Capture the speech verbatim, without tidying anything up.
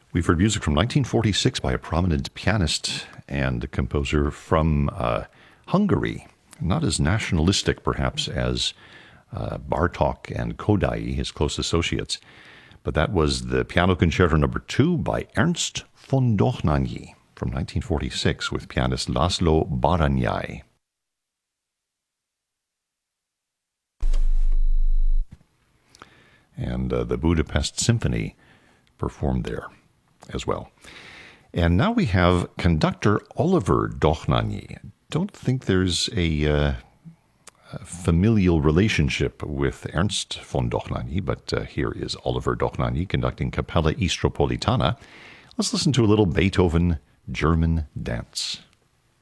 We've heard music from nineteen forty-six by a prominent pianist and composer from uh, Hungary. Not as nationalistic, perhaps, as uh, Bartók and Kodály, his close associates. But that was the Piano Concerto Number Two by Ernst von Dohnányi from nineteen forty-six with pianist László Barányai. And uh, the Budapest Symphony performed there as well. And now we have conductor Oliver Dohnányi. Don't think there's a, uh, a familial relationship with Ernst von Dohnányi, but uh, here is Oliver Dohnányi conducting Capella Istropolitana. Let's listen to a little Beethoven German dance.